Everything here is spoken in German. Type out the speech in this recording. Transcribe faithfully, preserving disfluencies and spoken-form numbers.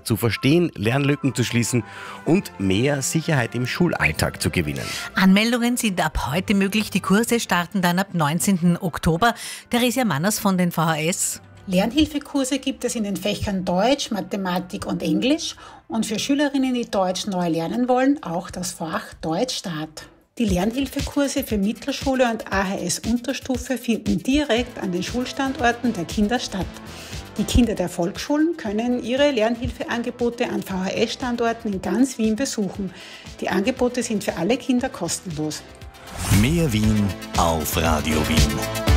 zu verstehen, Lernlücken zu schließen und mehr Sicherheit im Schulalltag zu gewinnen. Anmeldungen sind ab heute möglich. Die Kurse starten dann ab neunzehnten Oktober. Theresia Manners von den V H S. Lernhilfekurse gibt es in den Fächern Deutsch, Mathematik und Englisch und für Schülerinnen, die Deutsch neu lernen wollen, auch das Fach Deutsch Start. Die Lernhilfekurse für Mittelschule und A H S-Unterstufe finden direkt an den Schulstandorten der Kinder statt. Die Kinder der Volksschulen können ihre Lernhilfeangebote an V H S-Standorten in ganz Wien besuchen. Die Angebote sind für alle Kinder kostenlos. Mehr Wien auf Radio Wien.